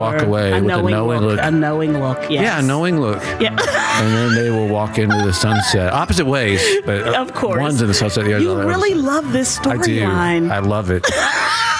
walk away with a knowing look. A knowing look, yes. Yeah, a knowing look. Yeah. And then they will walk into the sunset. Opposite ways, but of course. One's in the sunset, the other's You really love this I do. storyline. I love it.